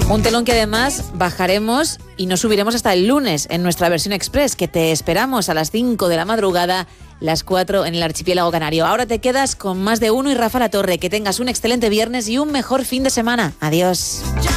Un telón que además bajaremos y nos subiremos hasta el lunes en nuestra versión express, que te esperamos a las 5 de la madrugada, las 4 en el archipiélago canario. Ahora te quedas con Más de Uno y Rafa La Torre. Que tengas un excelente viernes y un mejor fin de semana. Adiós.